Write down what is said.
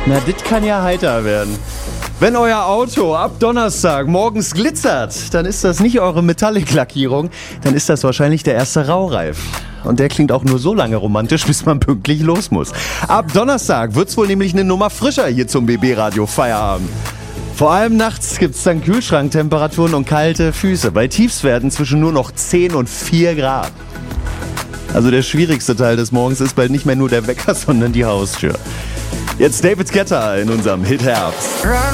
Na, das kann ja heiter werden. Wenn euer Auto ab Donnerstag morgens glitzert, dann ist das nicht eure Metallic-Lackierung, dann ist das wahrscheinlich der erste Raureif. Und der klingt auch nur so lange romantisch, bis man pünktlich los muss. Ab Donnerstag wird's wohl nämlich eine Nummer frischer hier zum BB-Radio Feierabend. Vor allem nachts gibt's dann Kühlschranktemperaturen und kalte Füße. Bei Tiefstwerten zwischen nur noch 10 und 4 Grad. Also der schwierigste Teil des Morgens ist bald nicht mehr nur der Wecker, sondern die Haustür. Jetzt David Guetta in unserem Hit Herbst.